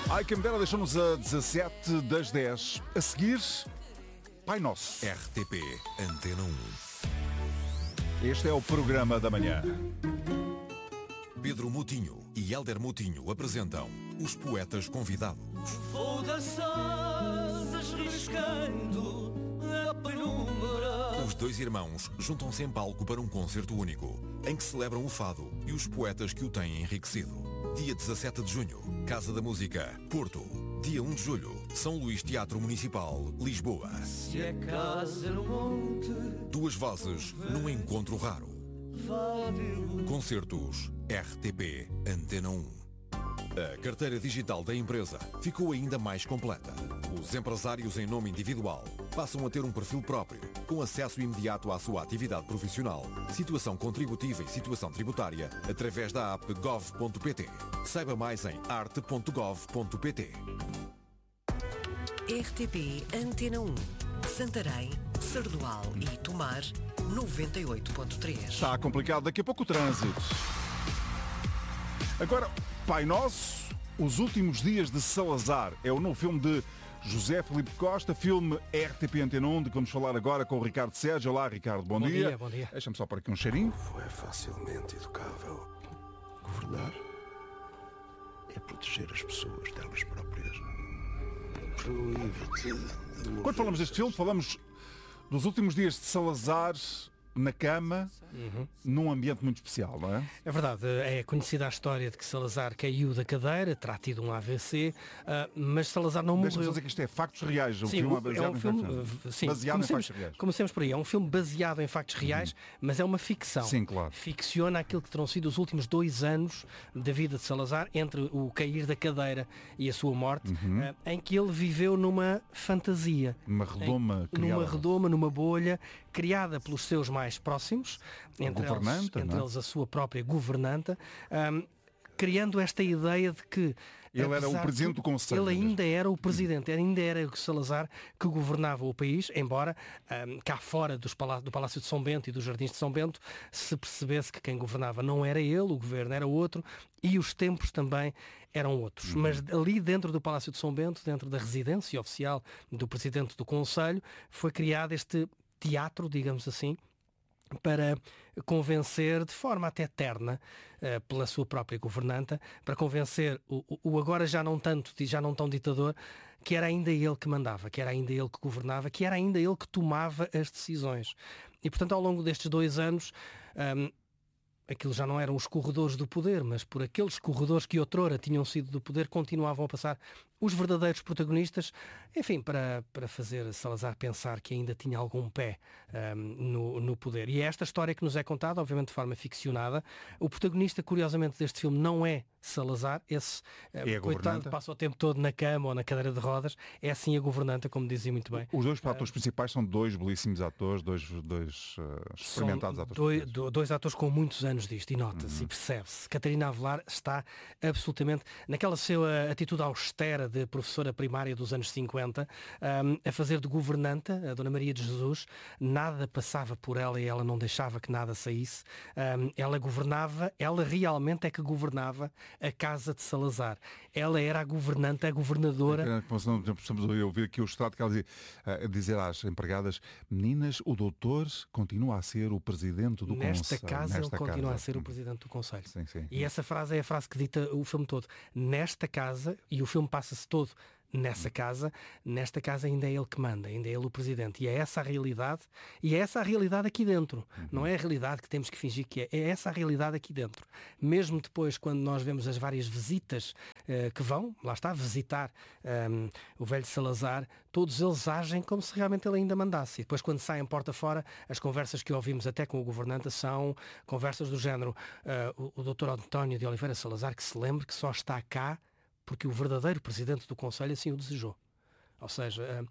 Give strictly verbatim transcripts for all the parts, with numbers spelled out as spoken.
Ai, que me dera, deixamos a dezassete das dez. A seguir, Pai Nosso. R T P Antena um. Este é o programa da manhã. Pedro Moutinho e Hélder Moutinho apresentam os poetas convidados. Vou dançar riscando a penumbra. Os dois irmãos juntam-se em palco para um concerto único, em que celebram o fado e os poetas que o têm enriquecido. Dia dezassete de junho, Casa da Música, Porto. Dia um de julho, São Luís Teatro Municipal, Lisboa. Se é casa no monte, Duas vozes num encontro raro. vádio. Concertos R T P Antena um. A carteira digital da empresa ficou ainda mais completa. Os empresários em nome individual passam a ter um perfil próprio, com acesso imediato à sua atividade profissional, situação contributiva e situação tributária, através da app gov ponto pt. Saiba mais em arte ponto gov ponto pt. R T P Antena um. Santarém, Sardual e Tomar, noventa e oito ponto três. Está complicado, daqui a pouco o trânsito. Agora, Pai Nosso, Os Últimos Dias de Salazar. É o novo filme de José Filipe Costa, filme R T P Antena um, de que vamos falar agora com o Ricardo Sérgio. Olá, Ricardo, bom, Bom dia. dia, bom dia. Deixa-me só por aqui um cheirinho. É facilmente educável. Governar é proteger as pessoas delas próprias. Proíbe-te. Quando falamos deste filme, falamos dos últimos dias de Salazar na cama, uhum. num ambiente muito especial, não é? É verdade, é conhecida a história de que Salazar caiu da cadeira, terá tido um A V C, uh, mas Salazar não Deixa-me morreu. dizer que isto é factos reais, o sim, filme é baseado, um em filme, factos, sim, baseado comecemos, em factos reais. Comecemos por aí, é um filme baseado em factos reais, uhum. mas é uma ficção. Sim, claro. Ficciona aquilo que terão sido os últimos dois anos da vida de Salazar, entre o cair da cadeira e a sua morte, uhum. uh, em que ele viveu numa fantasia. Numa redoma em, criada. Numa redoma, numa bolha, criada pelos seus mais próximos, entre, eles, entre eles a sua própria governanta, um, criando esta ideia de que ele era o presidente do Conselho. Ele ainda era o presidente, ainda era o Salazar que governava o país, embora um, cá fora dos palá- do Palácio de São Bento e dos Jardins de São Bento se percebesse que quem governava não era ele, o governo era outro e os tempos também eram outros. Uhum. Mas ali dentro do Palácio de São Bento, dentro da residência oficial do presidente do Conselho, foi criado este teatro, digamos assim, para convencer, de forma até terna, uh, pela sua própria governanta, para convencer o, o agora já não tanto, já não tão ditador, que era ainda ele que mandava, que era ainda ele que governava, que era ainda ele que tomava as decisões. E, portanto, ao longo destes dois anos, um, aquilo já não eram os corredores do poder, mas por aqueles corredores que outrora tinham sido do poder, continuavam a passar os verdadeiros protagonistas, enfim, para, para fazer Salazar pensar que ainda tinha algum pé um, no, no poder. E é esta história que nos é contada, obviamente de forma ficcionada. O protagonista, curiosamente, deste filme não é Salazar, esse é coitado passa o tempo todo na cama ou na cadeira de rodas, é assim a governanta, como dizia muito bem. Os dois atores uh, principais são dois belíssimos atores, dois, dois uh, experimentados atores. Dois, do, dois atores com muitos anos disto, e nota-se, uhum. e percebe-se. Catarina Avelar está absolutamente, naquela sua atitude austera de professora primária dos anos cinquenta, um, a fazer de governanta, a Dona Maria de Jesus, nada passava por ela e ela não deixava que nada saísse. Um, ela governava, ela realmente é que governava a casa de Salazar. Ela era a governanta, a governadora. Estamos a ouvir aqui o extrato que ela dizia, a dizer às empregadas: meninas, o doutor continua a ser o presidente do Nesta Conselho. casa Nesta ele continua casa. a ser o presidente do Conselho. Sim, sim. E essa frase é a frase que dita o filme todo. Nesta casa, e o filme passa-se todo nessa casa, nesta casa ainda é ele que manda, ainda é ele o presidente. E é essa a realidade, e é essa a realidade aqui dentro. Uhum. Não é a realidade que temos que fingir que é, é essa a realidade aqui dentro. Mesmo depois, quando nós vemos as várias visitas uh, que vão, lá está, visitar um, o velho Salazar, todos eles agem como se realmente ele ainda mandasse. E depois, quando saem porta fora, as conversas que ouvimos até com o governante são conversas do género, uh, o, o doutor António de Oliveira Salazar, que se lembre que só está cá porque o verdadeiro presidente do Conselho assim o desejou. Ou seja,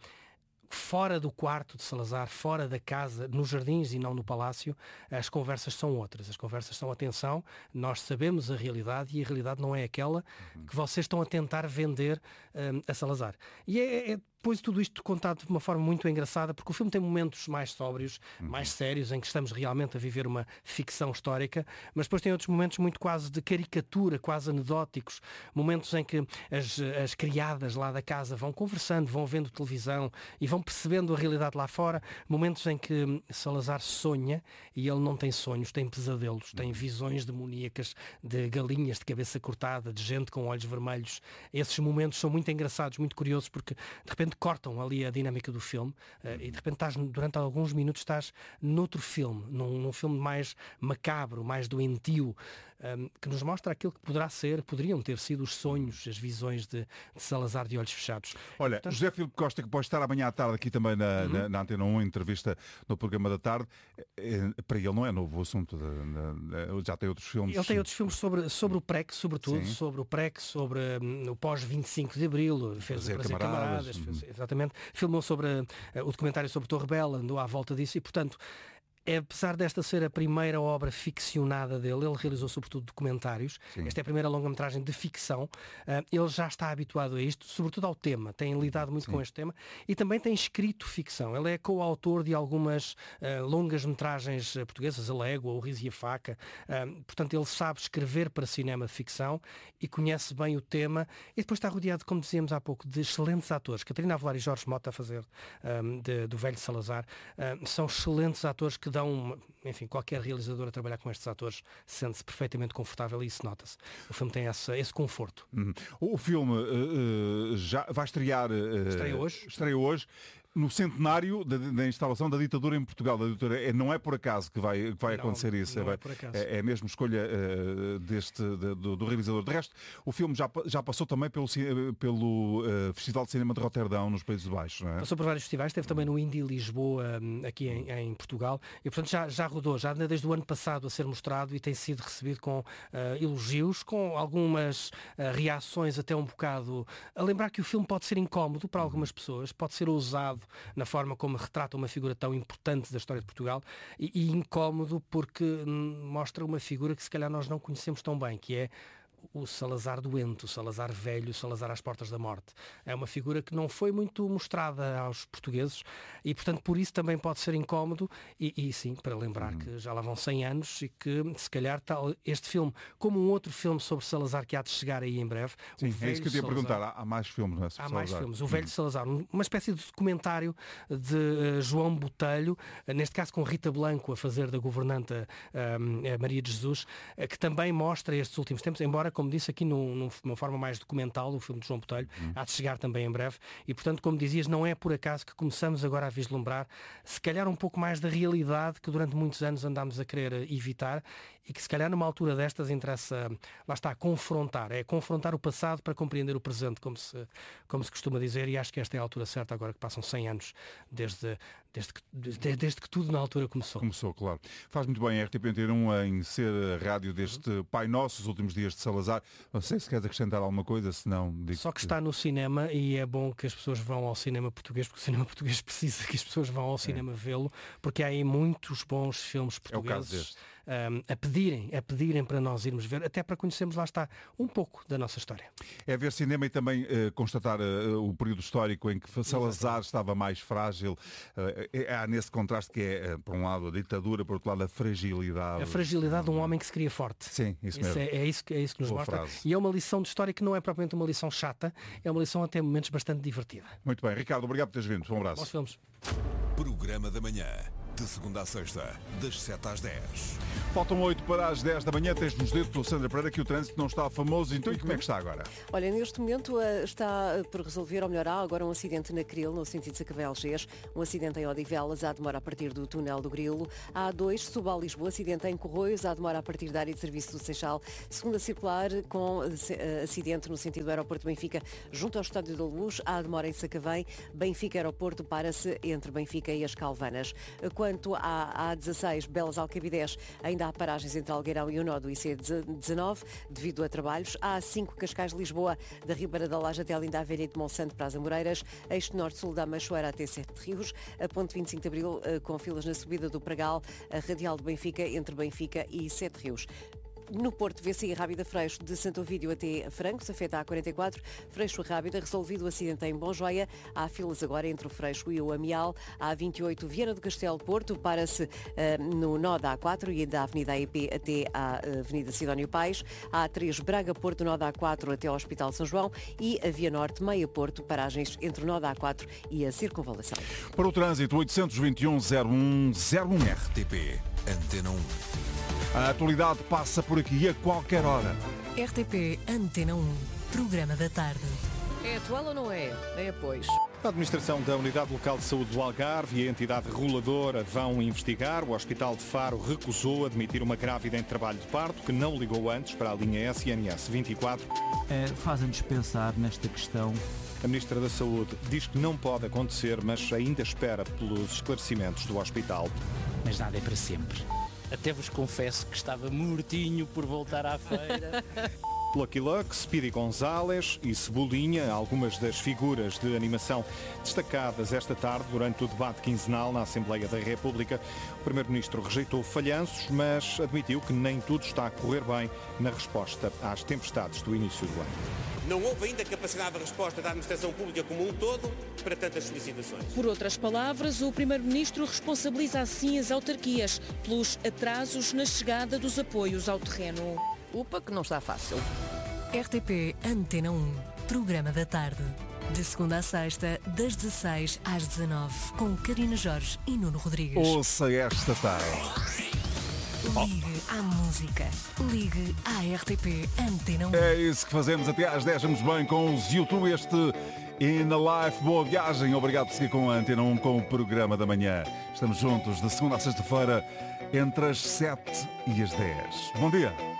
fora do quarto de Salazar, fora da casa, nos jardins e não no palácio, as conversas são outras. As conversas são, atenção, nós sabemos a realidade e a realidade não é aquela que vocês estão a tentar vender um, a Salazar. E é, é depois tudo isto contado de uma forma muito engraçada, porque o filme tem momentos mais sóbrios, uhum. mais sérios, em que estamos realmente a viver uma ficção histórica, mas depois tem outros momentos muito quase de caricatura, quase anedóticos, momentos em que as, as criadas lá da casa vão conversando, vão vendo televisão e vão percebendo a realidade lá fora, momentos em que Salazar sonha e ele não tem sonhos, tem pesadelos, tem visões demoníacas de galinhas de cabeça cortada, de gente com olhos vermelhos. Esses momentos são muito engraçados, muito curiosos, porque de repente cortam ali a dinâmica do filme uh, e de repente estás, durante alguns minutos estás noutro filme, num, num filme mais macabro, mais doentio, um, que nos mostra aquilo que poderá ser, poderiam ter sido os sonhos, as visões de, de Salazar de olhos fechados. Olha, Portanto, José Filipe Costa, que pode estar amanhã à tarde aqui também na, uhum. na, na Antena um, em entrevista no programa da tarde, é, para ele não é novo o assunto, de, de, de, já tem outros filmes. Ele tem outros filmes sobre, sobre o P R E C, sobretudo, Sim. sobre o P R E C, sobre um, o pós vinte e cinco de Abril, fez Prazer o Prazer Camaradas, Camaradas, fez, exatamente, filmou sobre uh, o documentário sobre Torre Bela, andou à volta disso e, portanto, é, apesar desta ser a primeira obra ficcionada dele, ele realizou sobretudo documentários. Sim. Esta é a primeira longa-metragem de ficção. Uh, ele já está habituado a isto, sobretudo ao tema. Tem lidado muito Sim. com este tema e também tem escrito ficção. Ele é coautor de algumas uh, longas-metragens portuguesas, A Légua, O Riso e a Faca. Uh, portanto, ele sabe escrever para cinema de ficção e conhece bem o tema. E depois está rodeado, como dizíamos há pouco, de excelentes atores. Catarina Avelar e Jorge Mota a fazer um, de, do velho Salazar. Uh, são excelentes atores que dão, uma, enfim, qualquer realizador a trabalhar com estes atores sente-se perfeitamente confortável e isso nota-se. O filme tem essa, esse conforto. Uhum. O filme uh, já vai estrear... Uh, estreia hoje. Estreia hoje. No centenário da, da instalação da ditadura em Portugal. Da ditadura, é, não é por acaso que vai, que vai não, acontecer isso. Não é, é, por acaso. é, é a mesma escolha uh, deste, de, do, do realizador. De resto, o filme já, já passou também pelo, pelo uh, Festival de Cinema de Roterdão, nos Países Baixos. Não é? Passou por vários festivais, esteve também no Indie Lisboa, aqui em, em Portugal, e portanto já, já rodou, já anda desde o ano passado a ser mostrado e tem sido recebido com uh, elogios, com algumas uh, reações até um bocado a lembrar que o filme pode ser incómodo para algumas pessoas, pode ser ousado na forma como retrata uma figura tão importante da história de Portugal e, e incómodo porque hum, mostra uma figura que se calhar nós não conhecemos tão bem, que é o Salazar doente, o Salazar velho, o Salazar às portas da morte. É uma figura que não foi muito mostrada aos portugueses e, portanto, por isso também pode ser incómodo e, e sim, para lembrar uhum. que já lá vão cem anos e que, se calhar, tal, este filme, como um outro filme sobre Salazar que há de chegar aí em breve... Sim, é isso que eu te ia perguntar. Há, há mais filmes, não é? Há mais filmes. O Velho uhum. Salazar, uma espécie de documentário de uh, João Botelho, uh, neste caso com Rita Blanco a fazer da governanta uh, Maria de Jesus, uh, que também mostra estes últimos tempos, embora como disse aqui num, numa forma mais documental, o filme de João Botelho, uhum. há de chegar também em breve e, portanto, como dizias, não é por acaso que começamos agora a vislumbrar se calhar um pouco mais da realidade que durante muitos anos andámos a querer evitar e que se calhar numa altura destas interessa, lá está, confrontar, é confrontar o passado para compreender o presente, como se, como se costuma dizer, e acho que esta é a altura certa agora que passam cem anos desde, desde, que, desde, desde que tudo na altura começou. Começou, claro. Faz muito bem a R T P Antena um em ser a rádio deste uhum. Pai Nosso, os últimos dias de Salazar. Não sei se queres acrescentar alguma coisa, se não... Digo Só que está no cinema e é bom que as pessoas vão ao cinema português, porque o cinema português precisa que as pessoas vão ao cinema é. vê-lo, porque há aí muitos bons filmes portugueses é um, a pedirem, a pedirem para nós irmos ver, até para conhecermos, lá está, um pouco da nossa história. É ver cinema e também uh, constatar uh, o período histórico em que Salazar Exatamente. estava mais frágil. Uh, há nesse contraste que é, uh, por um lado, a ditadura, por outro lado, a fragilidade. A fragilidade de um homem que se cria forte. Sim, isso mesmo. É, é, isso, que, é isso que nos Boa mostra. Frase. E é uma lição de história que não é propriamente uma lição chata, é uma lição até momentos bastante divertida. Muito bem. Ricardo, obrigado por teres vindo. Um abraço. Bons filmes. Programa da Manhã, de segunda a sexta, das sete às dez. Faltam oito para as dez da manhã. Tens-nos dito, Sandra Pereira, que o trânsito não está famoso. Então, e como é que está agora? Olha, neste momento está por resolver, ou melhor, há agora um acidente na Cril, no sentido de Sacavém-Algés. Um acidente em Odivelas, há demora a partir do túnel do Grilo. A A dois, Suba a Lisboa, acidente em Corroios, há demora a partir da área de serviço do Seixal. Segunda circular, com acidente no sentido do aeroporto Benfica, junto ao Estádio da Luz. Há demora em Sacavém. Benfica Aeroporto para-se entre Benfica e as Calvanas. Quanto à A dezasseis, Belas Alcabidez, ainda há paragens entre Algueirão e o nó do I C dezanove, devido a trabalhos. A A cinco, Cascais-Lisboa, da Ribeira da Laje até a Linda Velha e de Monsanto para as Amoreiras. Eixo Norte-Sul da Machoeira até Sete Rios. A ponte vinte e cinco de Abril, com filas na subida do Pragal. A Radial de Benfica, entre Benfica e Sete Rios. No Porto, V C I Rábida Freixo de Santo Ovídio até Francos, afeta a quarenta e quatro. Freixo Rábida, resolvido o acidente em Bonjoia. Há filas agora entre o Freixo e o Amial. A vinte e oito, Viana do Castelo, Porto, para-se uh, no nó da A quatro e da Avenida A E P até à Avenida Sidónio Pais. A A três, Braga, Porto, nó da A quatro até ao Hospital São João. E a Via Norte, Meia Porto, paragens entre o nó da A quatro e a Circunvalação. Para o trânsito, oitocentos e vinte e um, zero um zero um. R T P Antena um. A atualidade passa por aqui a qualquer hora. R T P Antena um, programa da tarde. É atual ou não é? É, pois. A administração da Unidade Local de Saúde do Algarve e a entidade reguladora vão investigar. O Hospital de Faro recusou admitir uma grávida em trabalho de parto que não ligou antes para a linha S N S vinte e quatro. É, fazem-nos pensar nesta questão. A Ministra da Saúde diz que não pode acontecer, mas ainda espera pelos esclarecimentos do hospital. Mas nada é para sempre. Até vos confesso que estava mortinho por voltar à feira. Lucky Luck, Speedy González e Cebolinha, algumas das figuras de animação destacadas esta tarde durante o debate quinzenal na Assembleia da República. O Primeiro-Ministro rejeitou falhanços, mas admitiu que nem tudo está a correr bem na resposta às tempestades do início do ano. Não houve ainda capacidade de resposta da administração pública como um todo para tantas solicitações. Por outras palavras, o Primeiro-Ministro responsabiliza assim as autarquias pelos atrasos na chegada dos apoios ao terreno. Upa, que não está fácil. R T P Antena um, programa da tarde. De segunda a sexta, das dezesseis às dezanove, com Karina Jorge e Nuno Rodrigues. Ouça esta tarde. Ligue à música. Ligue à R T P Antena um. É isso que fazemos até às dez. Vamos bem com os YouTube. Este In a Life. Boa viagem. Obrigado por seguir com a Antena um com o programa da manhã. Estamos juntos de segunda a sexta-feira, entre as sete e as dez. Bom dia.